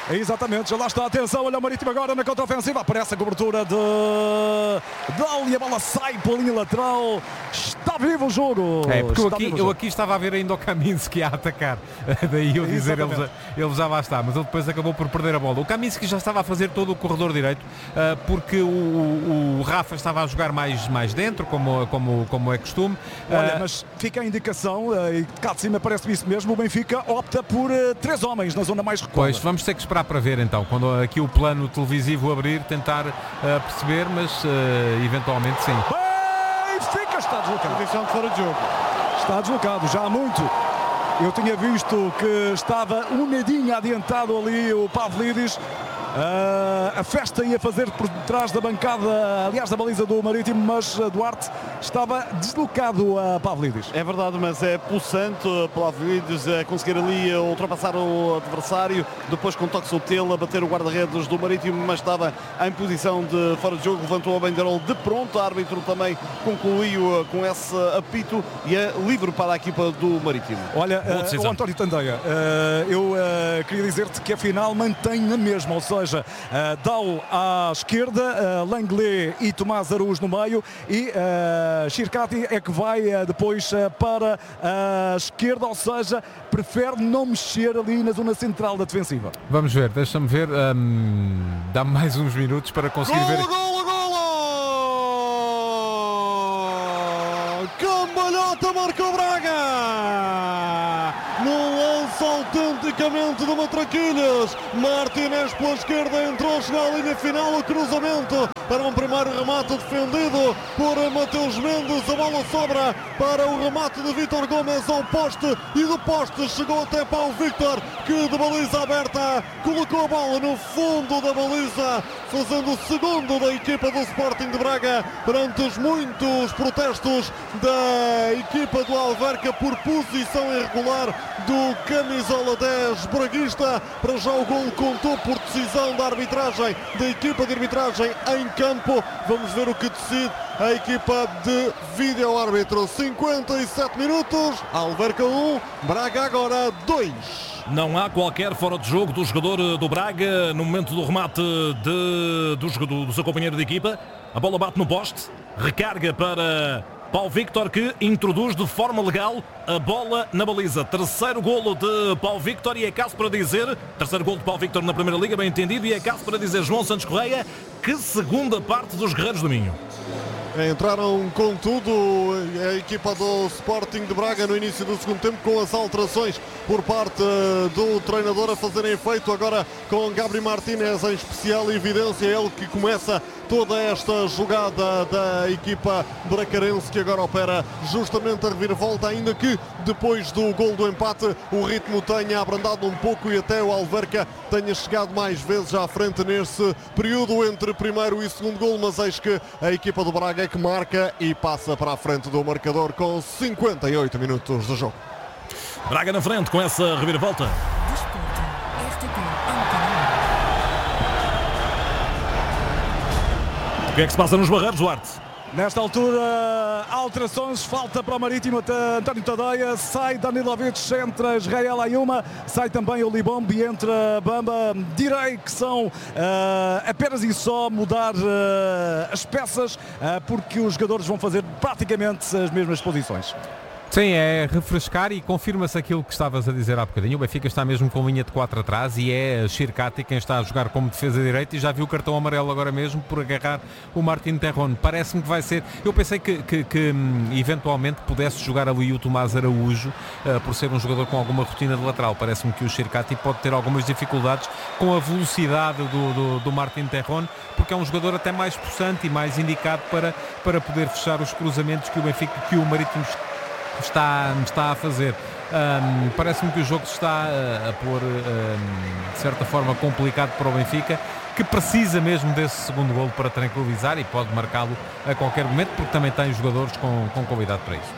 Exatamente, já lá está, atenção, olha o Marítimo agora na contraofensiva, aparece a cobertura de Dali, a bola sai pela linha lateral, está vivo o jogo. Porque eu aqui estava a ver ainda o Kaminski a atacar, daí eu dizer ele já lá está, mas ele depois acabou por perder a bola. O Kaminski já estava a fazer todo o corredor direito, porque o Rafa estava a jogar mais dentro, como é costume. Olha, mas fica a indicação, e cá de cima parece isso mesmo, o Benfica opta por 3 homens na zona mais recuada. Pois, vamos ter que esperar para ver então, quando aqui o plano televisivo abrir, tentar perceber, mas eventualmente sim. Benfica está deslocado. Posição de fora de jogo. Está deslocado, já há muito. Eu tinha visto que estava um nadinho adiantado ali o Pavlidis. A festa ia fazer por trás da bancada, aliás da baliza do Marítimo, mas Duarte estava deslocado a Pavlidis. É verdade, mas é pulsante Pavlidis a conseguir ali ultrapassar o adversário, depois com toque sutil a bater o guarda-redes do Marítimo, mas estava em posição de fora de jogo, levantou a bandeirol de pronto, o árbitro também concluiu com esse apito e é livre para a equipa do Marítimo. Olha, o António Tandeia, eu queria dizer-te que afinal mantém na mesma, ou seja, Dal à esquerda, Langley e Tomás Araújo no meio e Chircati é que vai depois para a esquerda, ou seja, prefere não mexer ali na zona central da defensiva. Vamos ver, deixa-me ver, dá-me mais uns minutos para conseguir ver. Cambalhota marca o Braga! Num lance autenticamente de Matraquilhas. Martínez pela esquerda entrou, chegou à linha final, o cruzamento para um primeiro remate defendido por Mateus Mendes. A bola sobra para o remate de Vítor Gomes ao poste e do poste chegou até Paulo Victor, que de baliza aberta colocou a bola no fundo da baliza, fazendo o segundo da equipa do Sporting de Braga perante os muitos protestos da equipa do Alverca por posição irregular do camisola 10 braguista. Para já o gol contou por decisão da arbitragem, da equipa de arbitragem em campo. Vamos ver o que decide a equipa de vídeo-árbitro. 57 minutos, Alverca 1, Braga agora 2. Não há qualquer fora de jogo do jogador do Braga no momento do remate do seu companheiro de equipa. A bola bate no poste, recarga para Paulo Victor, que introduz de forma legal a bola na baliza. Terceiro golo de Paulo Victor e é caso para dizer, terceiro golo de Paulo Victor na Primeira Liga, bem entendido, e é caso para dizer, João Santos Correia, que segunda parte dos Guerreiros do Minho. Entraram com tudo a equipa do Sporting de Braga no início do segundo tempo, com as alterações por parte do treinador a fazerem efeito, agora com Gabriel Martínez em especial evidência, ele que começa toda esta jogada da equipa bracarense, que agora opera justamente a reviravolta, ainda que depois do gol do empate o ritmo tenha abrandado um pouco e até o Alverca tenha chegado mais vezes à frente nesse período entre primeiro e segundo gol, mas eis que a equipa do Braga é que marca e passa para a frente do marcador com 58 minutos de jogo. Braga na frente com essa reviravolta. O que é que se passa nos Barreiros, Duarte? Nesta altura, alterações, falta para o Marítimo, António Tadeia, sai Danilovic, entra Israel Ayuma, sai também o Libombe e entra Bamba. Direi que são apenas e só mudar as peças, porque os jogadores vão fazer praticamente as mesmas posições. Sim, é refrescar e confirma-se aquilo que estavas a dizer há bocadinho. O Benfica está mesmo com linha de 4 atrás e é Chircati quem está a jogar como defesa direita e já viu o cartão amarelo agora mesmo por agarrar o Martín Terrón. Parece-me que vai ser... Eu pensei que eventualmente pudesse jogar ali o Tomás Araújo por ser um jogador com alguma rotina de lateral. Parece-me que o Chircati pode ter algumas dificuldades com a velocidade do Martín Terrón, porque é um jogador até mais possante e mais indicado para poder fechar os cruzamentos que o Benfica, que o Marítimo está a fazer. Parece-me que o jogo se está a pôr de certa forma complicado para o Benfica, que precisa mesmo desse segundo golo para tranquilizar e pode marcá-lo a qualquer momento, porque também tem jogadores com qualidade para isso.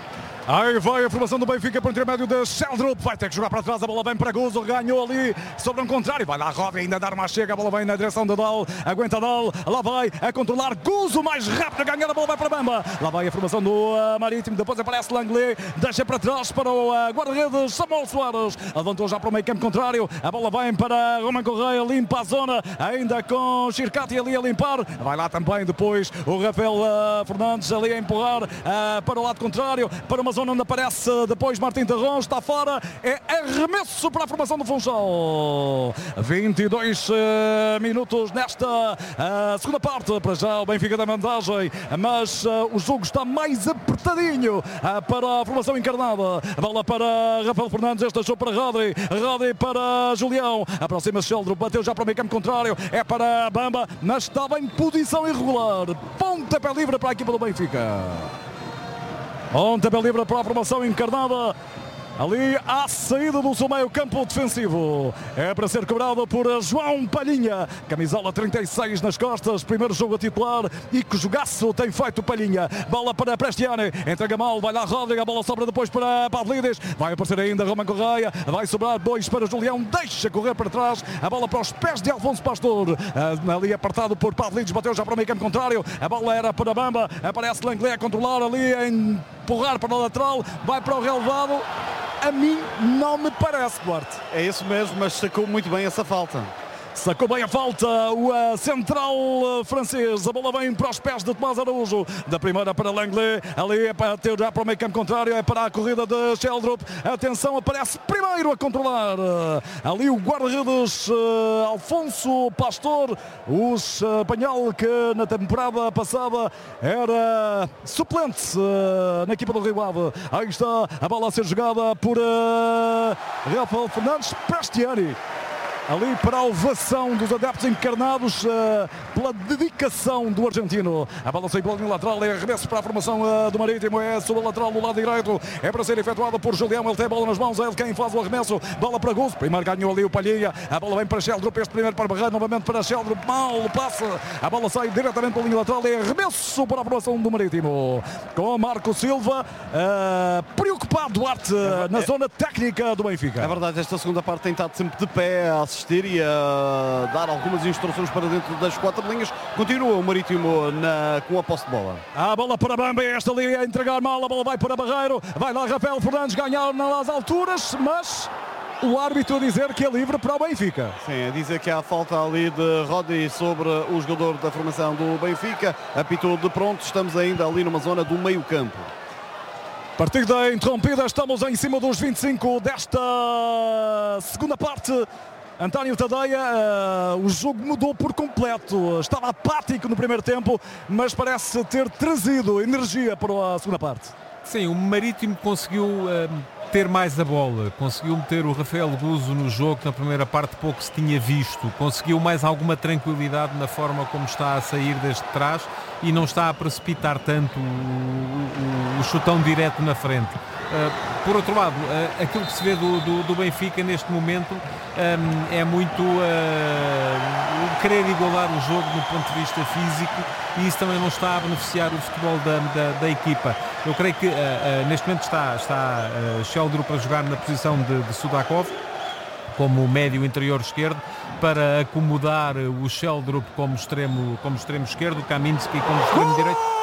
Aí vai a formação do Benfica por intermédio de Sheldrup. Vai ter que jogar para trás, a bola vem para Guzo. Ganhou ali sobre um contrário. Vai lá Roda ainda dar uma chega. A bola vem na direção de Dal. Aguenta Dal. Lá vai a controlar Guzo mais rápido. A ganhar a bola vai para Bamba. Lá vai a formação do Marítimo. Depois aparece Langley. Deixa para trás para o guarda-redes Samuel Soares. Levantou já para o meio campo contrário. A bola vem para Roman Correia. Limpa a zona. Ainda com Chircati ali a limpar. Vai lá também depois o Rafael Fernandes ali a empurrar para o lado contrário. Para uma zona onde aparece depois Martim Tarrão, está fora, é arremesso para a formação do Funchal. 22 minutos nesta segunda parte, para já o Benfica da vantagem, mas o jogo está mais apertadinho para a formação encarnada. Bola para Rafael Fernandes, este deixou para Rodri para Julião, aproxima-se Sheldrup, bateu já para o meio campo contrário, é para Bamba, mas estava em posição irregular. Pontapé livre para a equipa do Benfica. Pontapé livre para a formação encarnada. Ali à saída do seu meio campo defensivo. É para ser cobrado por João Palhinha. Camisola 36 nas costas. Primeiro jogo a titular. E que jogaço tem feito Palhinha. Bola para Prestiani. Entrega mal. Vai lá Rodrigo. A bola sobra depois para Pavlidis. Vai aparecer ainda Roman Correia. Vai sobrar dois para Julião. Deixa correr para trás. A bola para os pés de Alfonso Pastor. Ali apartado por Pavlidis. Bateu já para o meio campo contrário. A bola era para Bamba. Aparece Langley a controlar ali. A empurrar para o lateral. Vai para o relevado. A mim não me parece, Duarte. É isso mesmo, mas sacou muito bem essa falta. Sacou bem a falta o central francês. A bola vem para os pés de Tomás Araújo. Da primeira para Langley. Ali é para ter já para o meio campo contrário. É para a corrida de Sheldrup. Atenção, aparece primeiro a controlar. Ali o guarda-redes Alfonso Pastor. O espanhol que na temporada passada era suplente na equipa do Rio Ave. Aí está a bola a ser jogada por Rafael Fernandes. Prestiani. Ali para a ovação dos adeptos encarnados pela dedicação do argentino. A bola sai pela linha lateral, é arremesso para a formação do Marítimo, é sobre a lateral do lado direito, é para ser efetuado por Julião, ele tem a bola nas mãos, é ele quem faz o arremesso, bola para Guzo, primeiro ganhou ali o Palhinha, a bola vem para Sheldrup, este primeiro para Barreiro, novamente para Sheldrup, mal passa, a bola sai diretamente pela linha lateral, é arremesso para a formação do Marítimo, com Marco Silva, preocupado Duarte na zona técnica do Benfica. É verdade, esta segunda parte tem estado sempre de pé a assistir e a dar algumas instruções para dentro das quatro linhas. Continua o Marítimo com a posse de bola. A bola para Bamba, esta ali a entregar mal, a bola vai para Barreiro, vai lá Rafael Fernandes ganhar nas alturas, mas o árbitro a dizer que é livre para o Benfica. Sim, a dizer que há falta ali de Rodri sobre o jogador da formação do Benfica. Apitou de pronto, estamos ainda ali numa zona do meio campo. Partida interrompida, estamos em cima dos 25 desta segunda parte. António Tadeia, o jogo mudou por completo, estava apático no primeiro tempo, mas parece ter trazido energia para a segunda parte. Sim, o Marítimo conseguiu ter mais a bola, conseguiu meter o Rafael Guzo no jogo, que na primeira parte pouco se tinha visto, conseguiu mais alguma tranquilidade na forma como está a sair desde trás e não está a precipitar tanto o chutão direto na frente. Por outro lado, aquilo que se vê do Benfica neste momento é muito querer igualar o jogo do ponto de vista físico e isso também não está a beneficiar o futebol da equipa. Eu creio que neste momento está Sheldrup a jogar na posição de Sudakov como médio interior esquerdo para acomodar o Sheldrup como extremo esquerdo, o Kaminski como extremo direito.